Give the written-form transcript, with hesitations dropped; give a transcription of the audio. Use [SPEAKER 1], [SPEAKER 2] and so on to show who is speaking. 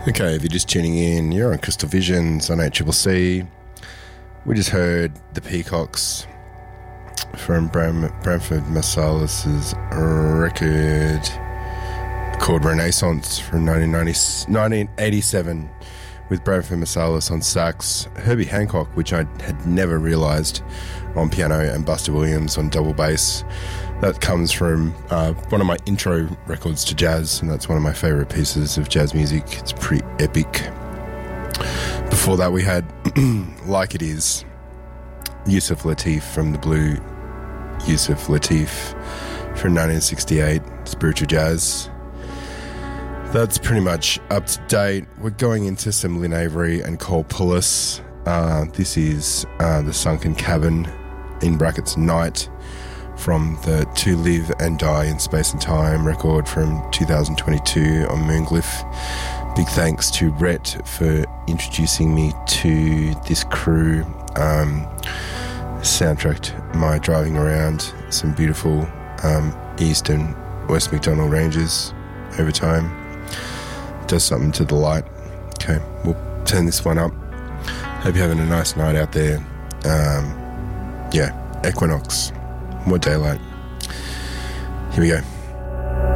[SPEAKER 1] Okay, if you're just tuning in, you're on Crystal Visions on HCCC. We just heard The Peacocks from Bramford Marsalis' record called Renaissance from 1987 with Bramford Marsalis on sax, Herbie Hancock, which I had never realised, on piano, and Buster Williams on double bass. That comes from one of my intro records to jazz, and that's one of my favourite pieces of jazz music. It's pretty epic. Before that we had Like It Is, Yusuf Lateef from the Blue Yusuf Lateef from 1968, spiritual jazz. That's pretty much up to date. We're going into some Lynn Avery and Cole Pullis. This is The Sunken Cabin, in brackets Night, from the To Live and Die in Space and Time record from 2022 on Moonglyph. Big thanks to Rhett for introducing me to this crew. Soundtracked my driving around some beautiful East and West McDonnell Ranges over time. Does something to the light. Okay, we'll turn this one up. Hope you're having a nice night out there. Equinox, more daylight. Here we go.